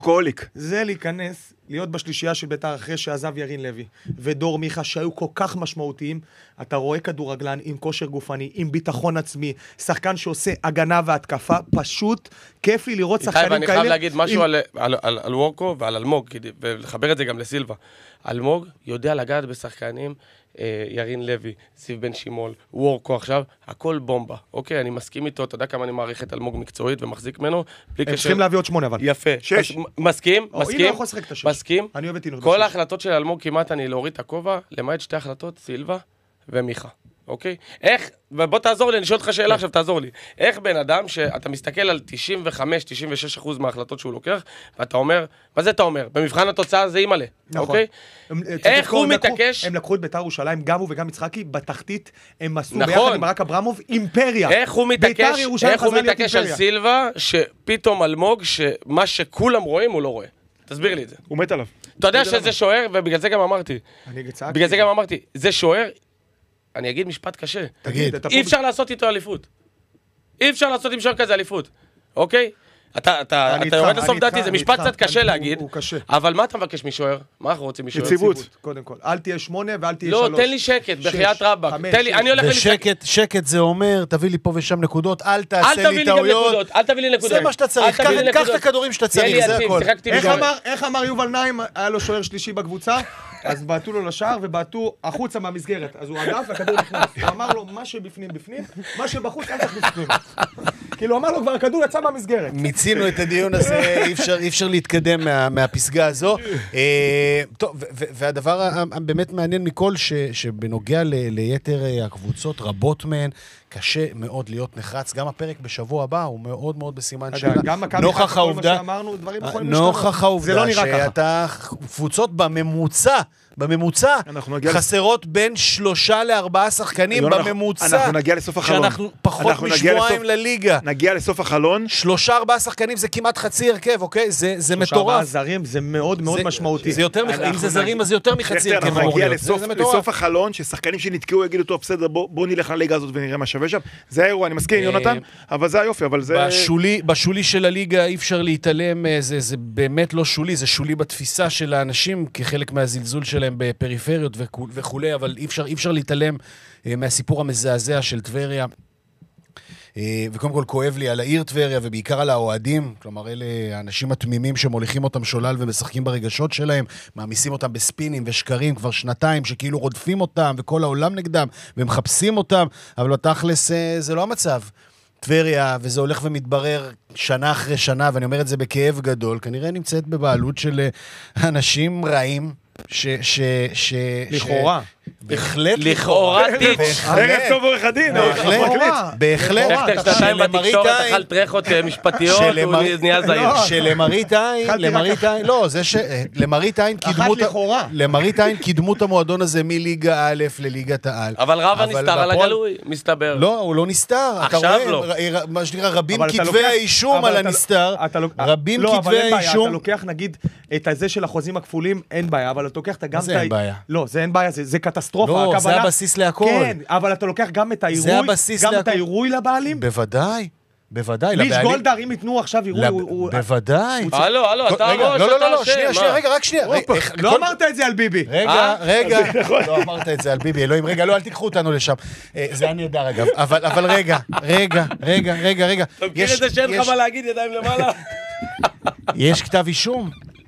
קוליק. זה להיכנס, להיות בשלישייה של ביתר אחרי שעזב ירין לוי, ודור מיכה שהיו כל כך משמעותיים, אתה רואה כדורגלן עם כושר גופני, עם ביטחון עצמי, שחקן שעושה הגנה והתקפה, פשוט כיף לי לראות שחקנים כאלה. אני חייב להגיד משהו על וורקו ועל אלמוג, ולחבר את זה גם לסילבה. אלמוג יודע לגעת בשחקנים, ירין לוי, זיו בן שימול, וורקו עכשיו, הכל בומבה. אוקיי, אני מסכים איתו, אתה יודע כמה אני מעריך את אלמוג מקצועית ומחזיק ממנו. הם צריכים להביא עוד 8 אבל. יפה. 6. מסכים? מסכים? אני אוהב את ינון. כל ההחלטות של אלמוג כמעט אני להוריד את הכובע, למעט 2 החלטות, סילבה ומיכה. אוקיי? איך, ובוא תעזור לי, אני שואל אותך שאלה עכשיו, תעזור לי. איך בן אדם שאתה מסתכל על 95-96% מההחלטות שהוא לוקח, ואתה אומר, מה זה אתה אומר? במבחן התוצאה זה אימאלה, אוקיי? איך הוא מתעקש? הם לקחו את ביתר ירושלים, גם הוא וגם יצחקי, בתחתית הם עשו ביחד עם ברק אברמוב, אימפריה. איך הוא מתעקש על סילבה, שפתאום אלמוג, שמה שכולם רואים הוא לא רואה. תסביר לי את זה. הוא מת עליו. אתה יודע שזה שוער, ובגלל זה גם אמרתי, זה שוער, אני אגיד משפט קשה. תגיד. אי אפשר לעשות איתו אליפות. אי אפשר לעשות עם שוער כזה אליפות. אוקיי? אתה יורד לסוף דעתי, זה משפט קצת קשה להגיד. אבל מה אתה מבקש משוער? מה אנחנו רוצים משוער? יציבות. קודם כל. אל תהיה 8 ואל תהיה 3. לא, תן לי שקט, בחיית רבאק. תן לי, אני הולך ושקט, שקט זה אומר, תביא לי פה ושם נקודות, אל תעשה לי טעויות. אל תביא לי נקודות. זה מה שאתה צריך, קח את הכדורים שאתה צריך, זה הכל. איך אמר יובל נעים, היה לו שוער שלישי בקבוצה? אז בעטו לו לשער ובעטו החוצה מהמסגרת. אז הוא עדף והכדור נכנס. הוא אמר לו, מה שבפנים בפנים, מה שבחוץ אל תכניס בפנים. כאילו, הוא אמר לו, כבר הכדור יצא מהמסגרת. מיצינו את הדיון הזה, אי אפשר להתקדם מהפסגה הזו. טוב, והדבר הבאמת מעניין מכל, שבנוגע ליתר הקבוצות, רבות מהן, קשה מאוד להיות נחרץ. גם הפרק בשבוע הבא הוא מאוד מאוד בסימן שאלה. נוכח העובדה, שאתה קבוצות בממוצע חסרות בין 3 ל4 שחקנים בממוצע. אנחנו נגיע לסוף החלון. שאנחנו פחות משבועיים לליגה. נגיע לסוף החלון. 3-4 שחקנים זה כמעט חצי הרכב, אוקיי? זה מטורף. 3-4 זרים זה מאוד מאוד משמעותי. אם זה זרים אז זה יותר מחצי הרכב. אנחנו נגיע לסוף החלון, ששחקנים שנתקעו יגידו, טוב, בסדר, בוא נלך לליגה הזאת ונראה מה שווה שם. זה האירוע, אני מסכים, יונתן, אבל זה היופי, אבל זה... בשולי של הליגה אי אפשר להתעלם, זה באמת לא שולי, זה שולי בתפיסה של האנשים, כחלק מהזלזול שלהם בפריפריות וכולי, אבל אי אפשר להתעלם מהסיפור המזעזע של טבריה. וקודם כל כואב לי על העיר טבריה, ובעיקר על האוהדים, כלומר אלה האנשים התמימים שמוליכים אותם שולל ומשחקים ברגשות שלהם, מעמיסים אותם בספינים ושקרים כבר שנתיים, שכאילו רודפים אותם וכל העולם נגדם ומחפשים אותם, אבל בתכלס זה לא המצב. טבריה, וזה הולך ומתברר שנה אחרי שנה, ואני אומר את זה בכאב גדול, כנראה נמצאת בבעלות של אנשים רעים, לכאורה. בהחלט לכאורה טיץ'. ערב טוב עורך הדין. בהחלט. איך שנתיים בתקשורת אכל טרחות משפטיות, הוא נהיה זהיר. שלמראית עין, לא, זה שלמראית עין קידמו המועדון הזה מליגה א' לליגת העל. אבל רבא נסתר על הגלוי, מסתבר. לא, הוא לא נסתר. עכשיו לא. מה שנקרא, רבים כתבי האישום על הנסתר. רבים כתבי האישום. אתה לוקח נגיד את הזה של החוזים הכפולים, אין בעיה, אבל אתה לוקח גם... זה אין בעיה. לא, זה אין בעיה, זה קטסטרופה. לא, זה הבסיס להכל. כן, אבל אתה לוקח גם את העירוי, גם את העירוי לבעלים. בוודאי. ליש גולדהר, אם ייתנו עכשיו עירוי, בוודאי. הלו, אתה ראש, לא, שנייה, רק שנייה. לא אמרת את זה על ביבי. רגע, לא אמרת את זה על ביבי, אלוהים, רגע, לא, אל תיקחו אותנו לשם. זה היה נהדר, אגב. אבל רגע. אתה מכיר את זה שאין לך מה להגיד, ידיים למעלה? יש כתב אישום.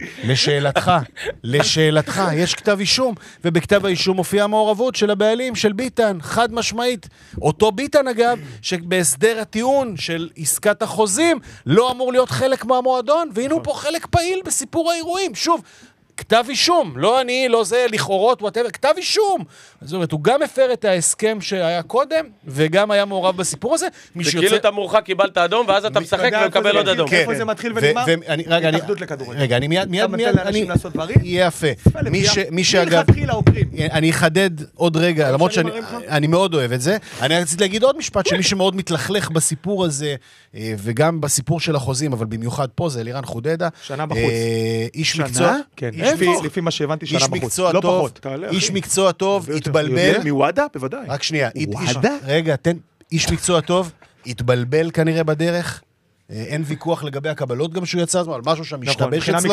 לשאלתך, יש כתב אישום, ובכתב האישום מופיעה המעורבות של הבעלים, של ביטן, חד משמעית. אותו ביטן, אגב, שבהסדר הטיעון של עסקת החוזים, לא אמור להיות חלק מהמועדון, והנה הוא פה חלק פעיל בסיפור האירועים. שוב, כתב אישום, לא אני, לא זה, לכאורות, whatever, כתב אישום. זאת אומרת, הוא גם הפר את ההסכם שהיה קודם, וגם היה מעורב בסיפור הזה. זה כאילו אתה מורחק, קיבלת אדום, ואז אתה משחק ומקבל עוד אדום. איפה זה מתחיל ונגמר? התאחדות לכדורגל. רגע, אני מיד, יפה. מי שאגב, אני אחדד עוד רגע, למרות שאני מאוד אוהב את זה. אני רציתי להגיד עוד משפט, שמי שמאוד מתלכלך בסיפור הזה, וגם בסיפור של החוזים, אבל במיוחד פה זה אלירן חודדה. שנה בחוץ. איש מקצוע. כן, לפי מה שהבנתי שנה בחוץ. לא פחות. איש מקצוע טוב, התבלבל. מוואדה? בוודאי. רק שנייה. רגע, איש מקצוע טוב, התבלבל כנראה בדרך, אין ויכוח לגבי הקבלות גם שהוא יצא, על משהו שם נכון, משתבש מבחינה אצלו.